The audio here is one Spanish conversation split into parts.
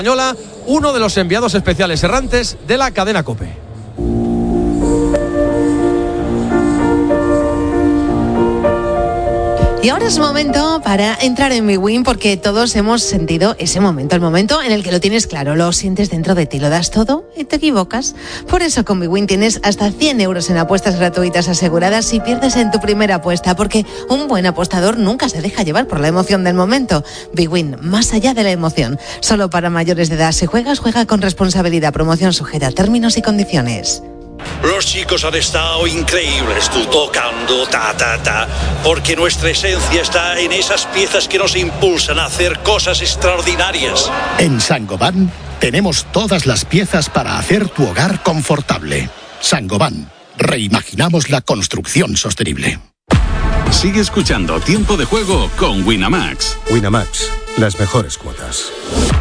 Española, uno de los enviados especiales errantes de la cadena COPE. Y ahora es momento para entrar en bwin, porque todos hemos sentido ese momento, el momento en el que lo tienes claro, lo sientes dentro de ti, lo das todo y te equivocas. Por eso con bwin tienes hasta 100 euros en apuestas gratuitas aseguradas si pierdes en tu primera apuesta, porque un buen apostador nunca se deja llevar por la emoción del momento. bwin, más allá de la emoción, solo para mayores de edad. Si juegas, juega con responsabilidad. Promoción sujeta a términos y condiciones. Los chicos han estado increíbles, tú tocando, porque nuestra esencia está en esas piezas que nos impulsan a hacer cosas extraordinarias. En Saint-Gobain tenemos todas las piezas para hacer tu hogar confortable. Saint-Gobain, reimaginamos la construcción sostenible. Sigue escuchando Tiempo de Juego con Winamax. Winamax, las mejores cuotas.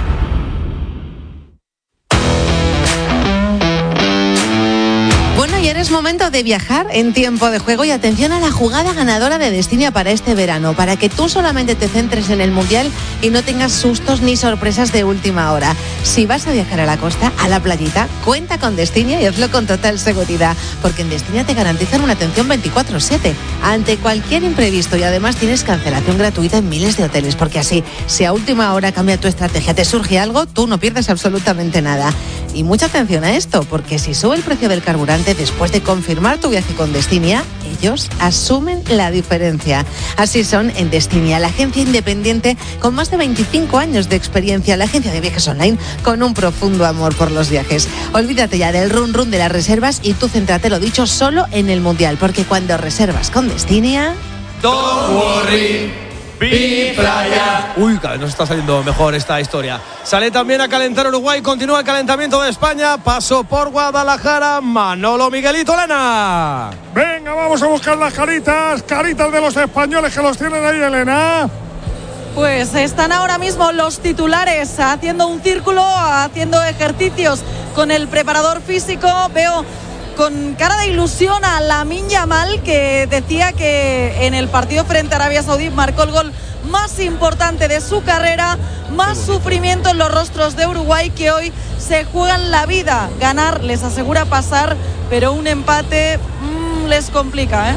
Y ahora es momento de viajar en Tiempo de Juego, y atención a la jugada ganadora de Destinia para este verano, para que tú solamente te centres en el Mundial y no tengas sustos ni sorpresas de última hora. Si vas a viajar a la costa, a la playita, cuenta con Destinia y hazlo con total seguridad, porque en Destinia te garantizan una atención 24/7 ante cualquier imprevisto, y además tienes cancelación gratuita en miles de hoteles, porque así, si a última hora cambia tu estrategia, te surge algo, tú no pierdes absolutamente nada. Y mucha atención a esto, porque si sube el precio del carburante después de confirmar tu viaje con Destinia, ellos asumen la diferencia. Así son en Destinia, la agencia independiente con más de 25 años de experiencia, la agencia de viajes online con un profundo amor por los viajes. Olvídate ya del run run de las reservas y tú céntrate, lo dicho, solo en el Mundial, porque cuando reservas con Destinia... Don't worry, be playa. Uy, cada vez nos está saliendo mejor esta historia. Sale también a calentar Uruguay, continúa el calentamiento de España, paso por Guadalajara, Manolo, Miguelito, Elena. Venga, vamos a buscar las caritas de los españoles que los tienen ahí, Elena. Pues están ahora mismo los titulares haciendo un círculo, haciendo ejercicios con el preparador físico. Veo con cara de ilusión a Lamine Yamal, que decía que en el partido frente a Arabia Saudí marcó el gol más importante de su carrera. Más sufrimiento en los rostros de Uruguay, que hoy se juegan la vida. Ganar les asegura pasar, pero un empate les complica, ¿eh?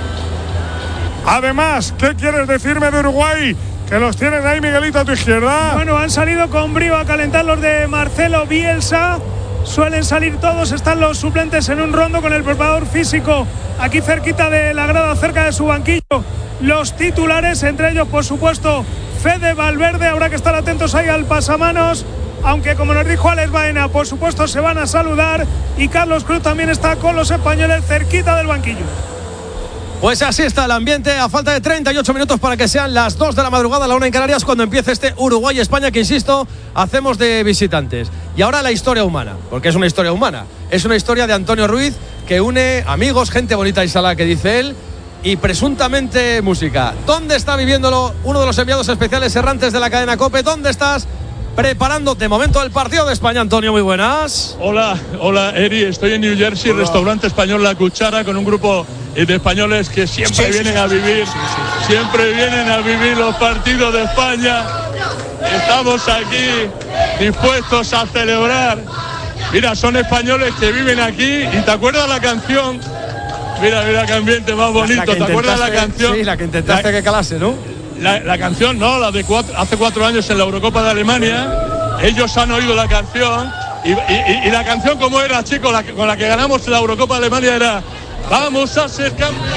Además, ¿qué quieres decirme de Uruguay? Que los tienen ahí, Miguelito, a tu izquierda. Bueno, han salido con brío a calentar los de Marcelo Bielsa. Suelen salir todos, están los suplentes en un rondo con el preparador físico aquí cerquita de la grada, cerca de su banquillo. Los titulares, entre ellos, por supuesto, Fede Valverde. Habrá que estar atentos ahí al pasamanos, aunque como nos dijo Alex Baena, por supuesto se van a saludar, y Carlos Cruz también está con los españoles cerquita del banquillo. Pues así está el ambiente, a falta de 38 minutos para que sean las 2 de la madrugada, la 1 en Canarias, cuando empiece este Uruguay-España, que insisto, hacemos de visitantes. Y ahora la historia humana, porque es una historia humana. Es una historia de Antonio Ruiz, que une amigos, gente bonita y salada, que dice él, y presuntamente música. ¿Dónde está viviéndolo uno de los enviados especiales errantes de la cadena COPE? ¿Dónde estás preparando de momento el partido de España? Antonio, muy buenas. Hola, Eri, estoy en New Jersey, restaurante español La Cuchara, con un grupo de españoles que siempre vienen a vivir, siempre vienen a vivir los partidos de España. Estamos aquí dispuestos a celebrar. Mira, son españoles que viven aquí, y ¿te acuerdas la canción? Mira qué ambiente más bonito. ¿Te acuerdas la canción? Sí, la que intentaste que calase, ¿no? La canción, no, la de hace 4 años en la Eurocopa de Alemania. Ellos han oído la canción y la canción, como era, chicos, con la que ganamos la Eurocopa de Alemania, era: vamos a ser campeones,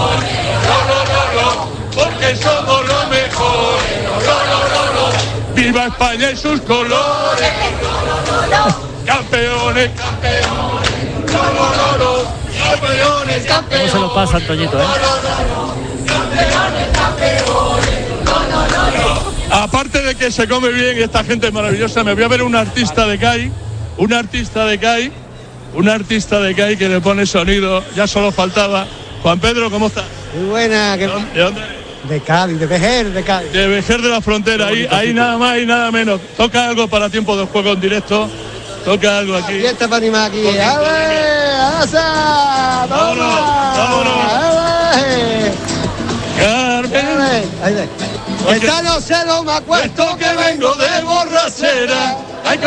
porque somos los mejores, viva España y sus colores, campeones, ¿Cómo se lo pasa, Antoñito, Aparte de que se come bien y esta gente es maravillosa, me voy a ver un artista de CAI que le pone sonido. Ya solo faltaba. Juan Pedro, ¿cómo estás? Muy buena. ¿De dónde? De Cádiz, de Vejer, de Cádiz. De Vejer de la Frontera, ahí nada más y nada menos. Toca algo para Tiempo de Juego en directo. Toca algo aquí. Y está para animar aquí. ¡Vámonos! Carmen. Esta no se lo me acuesto, que vengo de borrachera.